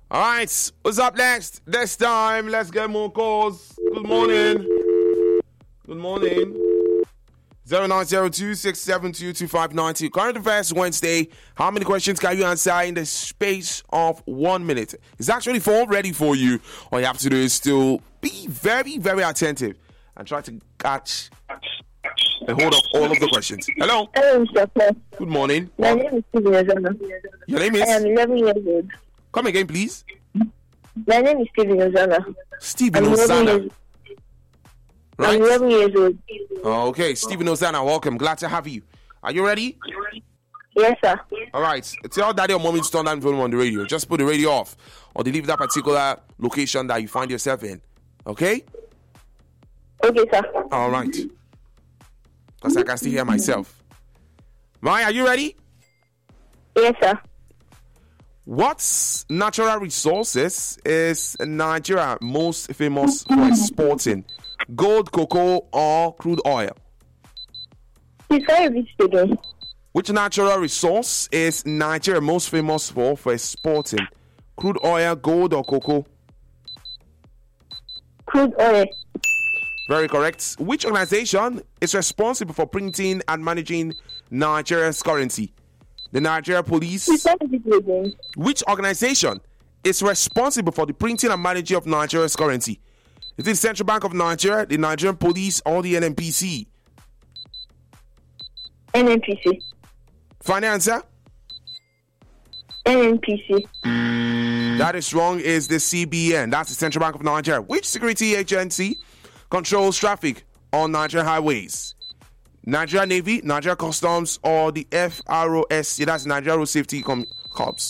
All right, what's up next? This time, let's get more calls. Good morning. Good morning. 0902-672-2592. Current Affairs Wednesday. How many questions can you answer in the space of 1 minute? It's actually 4 ready for you. All you have to do is still be very, very attentive and try to catch a hold of all of the questions. Hello. Hello, Mr. Paul. Good morning. My name is Steven Ozana. Your name is? I am 11 years old. Come again, please. My name is Steven Ozana. Stephen Ozana. Right. I'm 11 years old. Okay, Stephen Ozana, welcome. Glad to have you. Are you ready? Yes, sir. All right. Tell daddy or mommy to turn down the volume on the radio. Just put the radio off or leave that particular location that you find yourself in. Okay? Okay, sir. All right. Because I can still hear myself. Maya, are you ready? Yes, sir. What natural resources is Nigeria most famous for exporting? Gold, cocoa, or crude oil? Please, can you repeat it again? Which natural resource is Nigeria most famous for exporting? Crude oil, gold, or cocoa? Crude oil. Very correct. Which organization is responsible for printing and managing Nigeria's currency? The Nigeria Police. Please, can you repeat it again? Which organization is responsible for the printing and managing of Nigeria's currency? Is it the Central Bank of Nigeria, the Nigerian Police, or the NNPC? NNPC. Final answer? NNPC. That is wrong. Is the CBN. That's the Central Bank of Nigeria. Which security agency controls traffic on Nigerian highways? Nigeria Navy, Nigeria Customs, or the FROSC? That's Nigeria Road Safety Corps.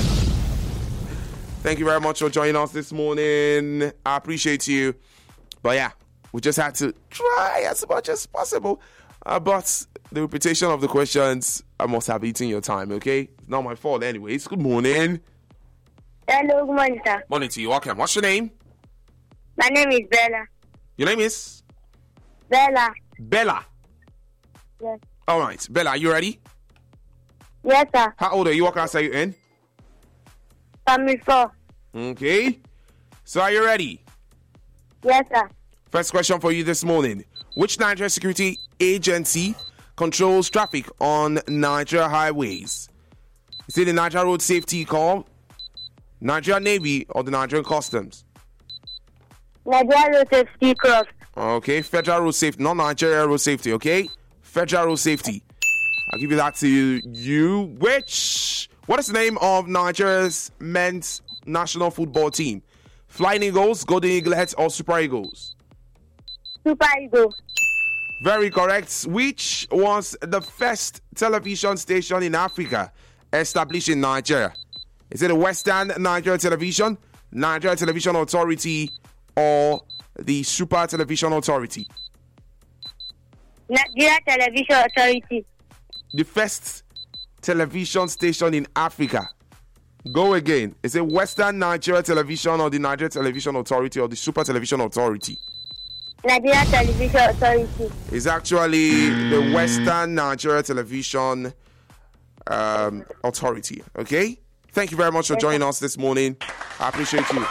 Thank you very much for joining us this morning. I appreciate you. But yeah, we just had to try as much as possible. But the repetition of the questions, I must have eaten your time, okay? It's not my fault anyways. Good morning. Hello, good morning, sir. Morning to you. Welcome. What's your name? My name is Bella. Your name is? Bella. Bella. Yes. All right. Bella, are you ready? Yes, sir. How old are you? What class are you in? Family 4. Okay. So are you ready? Yes, sir. First question for you this morning. Which Nigeria security agency controls traffic on Nigeria highways? Is it the Nigeria Road Safety Corps, Nigeria Navy, or the Nigerian Customs? Nigeria Road Safety Corps. Okay, Federal Road Safety, not Nigeria Road Safety, okay? Federal Road Safety. I'll give you that to you. What is the name of Nigeria's men's national football team? Flying Eagles, Golden Eaglets, or Super Eagles? Super Eagle. Very correct. Which was the first television station in Africa established in Nigeria? Is it the Western Nigeria Television, Nigeria Television Authority, or the Super Television Authority? Nigeria Television Authority. The first television station in Africa. Go again. Is it Western Nigeria Television or the Nigeria Television Authority or the Super Television Authority? Nigeria Television Authority. It's actually the Western Nigeria Television Authority. Okay? Thank you very much for joining us this morning. I appreciate you.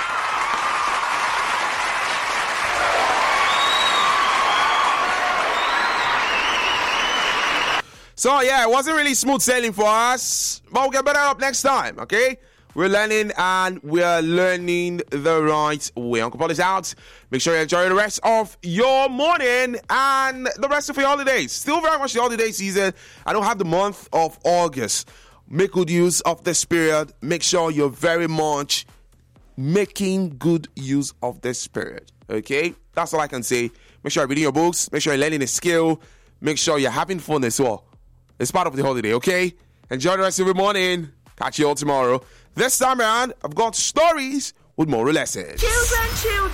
So, yeah, it wasn't really smooth sailing for us, but we'll get better up next time, okay? We're learning and we're learning the right way. Uncle Paul is out. Make sure you enjoy the rest of your morning and the rest of your holidays. Still very much the holiday season. I don't have the month of August. Make good use of this period. Make sure you're very much making good use of this period, okay? That's all I can say. Make sure you're reading your books. Make sure you're learning a skill. Make sure you're having fun as well. It's part of the holiday, okay? Enjoy the rest of your morning. Catch you all tomorrow. This time around, I've got stories with moral lessons. Children.